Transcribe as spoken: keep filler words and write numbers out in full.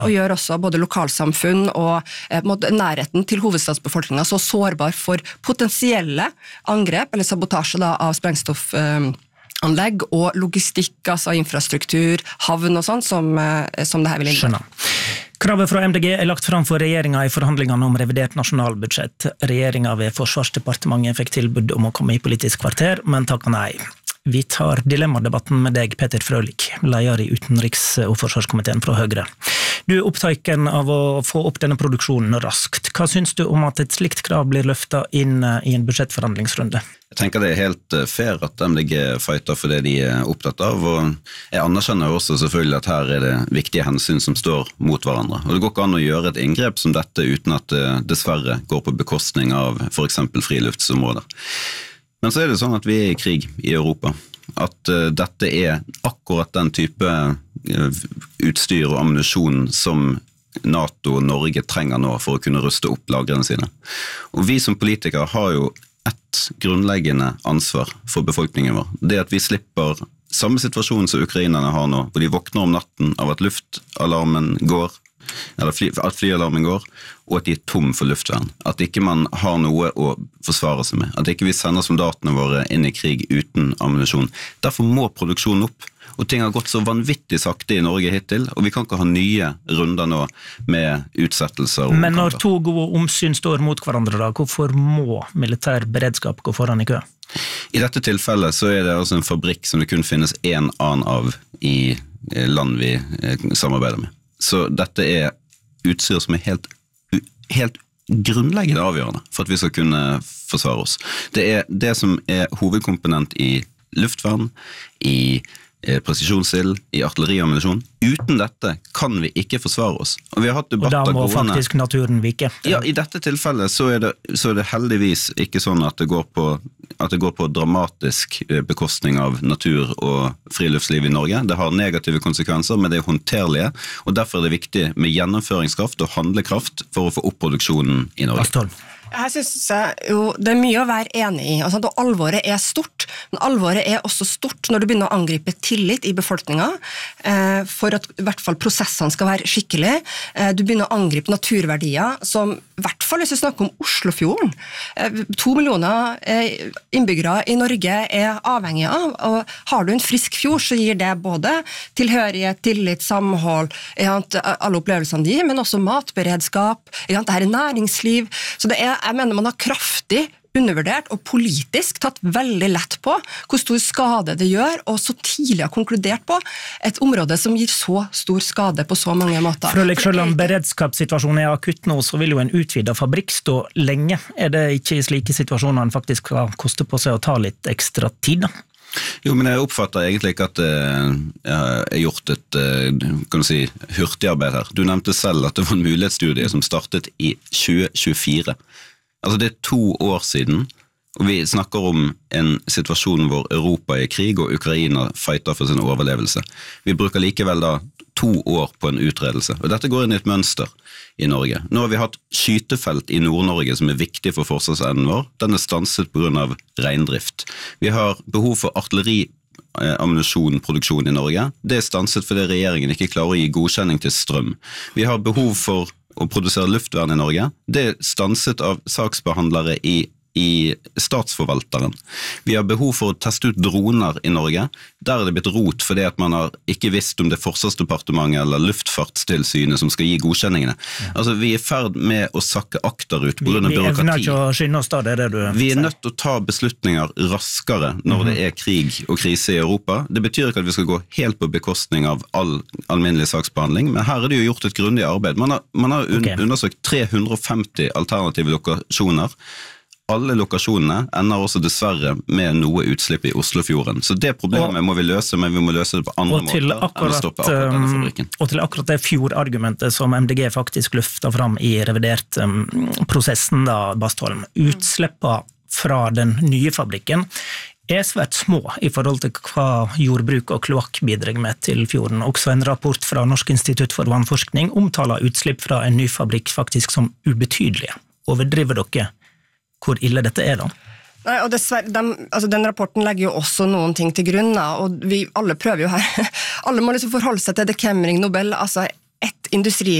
og gjør også både lokalsamfunn og eh, nærheten til hovedstadsbefolkningen så sårbar for potensielle angrep eller sabotasje da, av sprengstoffanlegg eh, og logistikk, altså infrastruktur, havn og sånn, som, eh, som det her vil innebære. Kravet fra M D G er lagt fram for regjeringen i forhandlingene om revidert nasjonalbudsjett. Regjeringen ved Forsvarsdepartementet fikk tilbud om å komme i politisk kvarter, men takket nei. Vi tar dilemmadebatten med deg, Peter Frølich, leder i utenriks- og forsvarskomiteen fra Høyre. Du er opptaken av å få opp denne produksjonen raskt. Hva synes du om at et slikt krav blir løftet inn i en budsjettforhandlingsrunde? Jeg tenker det er helt fair at M D G fighter for det de er opptatt av, og jeg anerkjenner også selvfølgelig at her er det viktige hensyn som står mot hverandre. Og det går ikke an å gjøre et inngrep som dette uten at det dessverre går på bekostning av for eksempel friluftsområder. Men så er det sånn at vi er i krig i Europa, at dette er akkurat den type utstyr og ammunisjon som NATO og Norge trenger nå for å kunne ruste opp lagrene sine. Og vi som politikere har jo et grunnleggende ansvar for befolkningen vår. Det at vi slipper samme situasjon som ukrainerne har nå, hvor de våkner om natten av at luftalarmen går, eller fly, at flyalarmen går, og at de er tom for luftvern. At ikke man har noe å forsvare seg med. At ikke vi sender soldatene våre inn i krig uten ammunisjon. Derfor må produksjonen opp. Og ting har gått så vanvittig sakte i Norge hittil, og vi kan ikke ha nye runder nå med utsettelser. Men når to gode omsyn står mot hverandre da, hvorfor må militær beredskap gå foran i kø? I dette tilfellet så er det altså en fabrikk som det kun finnes en annen av i land vi samarbeider med. Så dette er utstyr som er helt, helt grunnleggende avgjørende for at vi skal kunne forsvare oss. Det er det som er hovedkomponent i luftvern, i presisjonsild, i artilleriammunisjon. Uten dette kan vi ikke forsvare oss. Og, vi har hatt debatter og da må gående. Faktisk naturen vike. Ja, i dette tilfellet så er, det, så er det heldigvis ikke sånn at det går på, at det går på dramatisk bekostning av natur og friluftsliv i Norge. Det har negative konsekvenser, men det er håndterlige, og derfor er det viktig med gjennomføringskraft og handlekraft for å få opp produksjonen i Norge. Astolf. Her synes jeg jo det er mye å være enig i, altså, og alvoret er stort, men alvoret er også stort når du begynner å angripe tillit i befolkningen, eh, for at i hvert fall prosessene skal være skikkelig. Eh, du begynner å angripe naturverdier som, i hvert fall hvis vi snakker om Oslofjorden, eh, to millioner eh, innbyggere i Norge er avhengige av, og har du en frisk fjord så gir det både tilhørighet, tillit, samhold, ja, alle opplevelsene de, men også matberedskap, ja, det her er næringsliv, så det er jeg mener man har kraftig undervurdert og politisk tatt veldig lett på hvor stor skade det gjør, og så tidlig har konkludert på et område som gir så stor skade på så mange måter. Frølich, selv om beredskapssituasjonen er akutt nå, så vil jo en utvidet fabrikk stå lenge. Er det ikke i slike situasjoner en faktisk skal koste på seg å ta litt ekstra tid da? Jo, men jeg oppfatter egentlig ikke at jeg har gjort et kan du si, hurtigarbeid her. Du nevnte selv at det var en mulighetsstudie som startet i tjue tjuefire. Altså det er to år siden, og vi snakker om en situasjon hvor Europa er i krig og Ukraina fighter for sin overlevelse. Vi bruker likevel da to år på en utredelse, og dette går inn i et mønster i Norge. Nå har vi hatt skytefelt i Nord-Norge som er viktig for forsvarsevnen vår. Den er stanset på grunn av reindrift. Vi har behov for artilleri ammunisjonproduksjon i Norge. Det er stanset fordi regjeringen ikke klarer å gi godkjenning til strøm. Vi har behov for å produsere luftvern i Norge. Det er stanset av saksbehandlere i i statsforvalteren. Vi har behov for å teste ut droner i Norge. Der er det blitt rot fordi at man har ikke visst om det er Forsvarsdepartementet eller Luftfartstilsynet som skal gi godkjenningene. Ja. Altså, vi er i ferd med å sakke akterut på grunn av byråkrati. Vi evner ikke å skynde oss da, det er det du Vi er nødt til å ta beslutninger raskere når mm-hmm. det er krig og krise i Europa. Det betyr ikke at vi skal gå helt på bekostning av all alminnelig saksbehandling, men her er det jo gjort et grundig arbeid. Man har, man har un- okay. undersøkt tre hundre og femti alternative lokasjoner. Alle lokasjonene ender også dessverre med noe utslipp i Oslofjorden. Så det problemet og, må vi løse, men vi må løse det på andre måter akkurat, enn å stoppe akkurat denne fabrikken. Og til akkurat det fjordargumentet som M D G faktisk løftet fram i revidert um, prosessen da, Bastholm. Utslippet fra den nye fabrikken er svært små i forhold til hva jordbruk og kloakk bidrar med til fjorden. Også en rapport fra Norsk institutt for vannforskning omtaler utslipp fra en ny fabrikk faktisk som ubetydelige. Overdriver dere hvor ille dette er da? Nei, og dessverre, de, altså den rapporten legger jo også noen ting til grunn, da, og vi alle prøver jo her, alle må liksom forholde seg til det Kemmering Nobel, altså et industri